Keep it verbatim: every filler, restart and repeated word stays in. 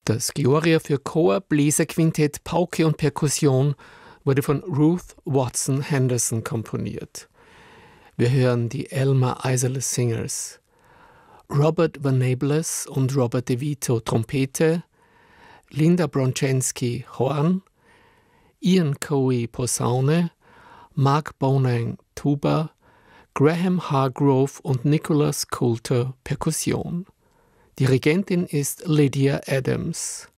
Das Gloria für Chor, Bläserquintett, Pauke und Perkussion wurde von Ruth Watson Henderson komponiert. Wir hören die Elmer Iserle Singers. Robert Venables und Robert DeVito Trompete, Linda Bronczynski Horn, Ian Coey Posaune, Mark Bonang Tuba, Graham Hargrove und Nicholas Coulter Perkussion. Dirigentin ist Lydia Adams.